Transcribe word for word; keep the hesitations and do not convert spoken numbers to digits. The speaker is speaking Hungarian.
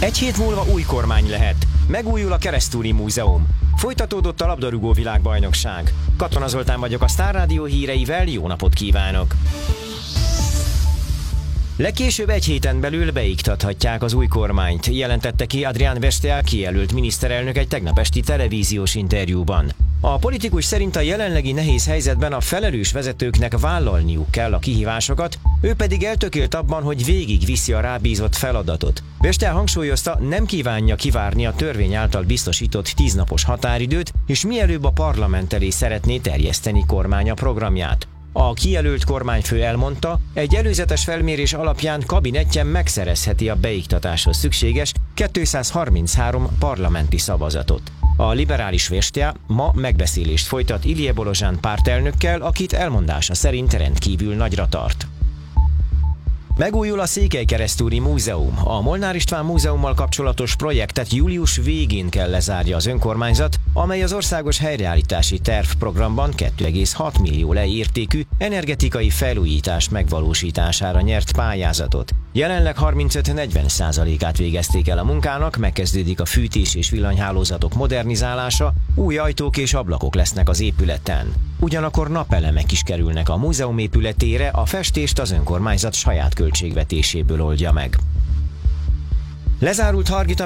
Egy hét múlva új kormány lehet. Megújul a Keresztúri Múzeum. Folytatódott a labdarúgó világbajnokság. Katona Zoltán vagyok a Sztár Rádió híreivel, jó napot kívánok! Legkésőbb egy héten belül beiktathatják az új kormányt, jelentette ki Adrián Besteá kijelölt miniszterelnök egy tegnap esti televíziós interjúban. A politikus szerint a jelenlegi nehéz helyzetben a felelős vezetőknek vállalniuk kell a kihívásokat, ő pedig eltökélt abban, hogy végig viszi a rábízott feladatot. Besteá hangsúlyozta, nem kívánja kivárni a törvény által biztosított tíznapos határidőt, és mielőbb a parlament elé szeretné terjeszteni kormánya programját. A kijelölt kormányfő elmondta, egy előzetes felmérés alapján kabinettje megszerezheti a beiktatáshoz szükséges kétszázharminchárom parlamenti szavazatot. A liberális Besteá ma megbeszélést folytat Ilije Bolozsán pártelnökkel, akit elmondása szerint rendkívül nagyra tart. Megújul a Székelykeresztúri Múzeum. A Molnár István Múzeummal kapcsolatos projektet július végén kell lezárja az önkormányzat, amely az országos helyreállítási tervprogramban két egész hat millió lei értékű energetikai felújítás megvalósítására nyert pályázatot. Jelenleg harmincöt-negyven százalékát végezték el a munkának, megkezdődik a fűtés és villanyhálózatok modernizálása, új ajtók és ablakok lesznek az épületen. Ugyanakkor napelemek is kerülnek a múzeum épületére, a festést az önkormányzat saját költségvetéséből oldja meg. Lezárult Hargita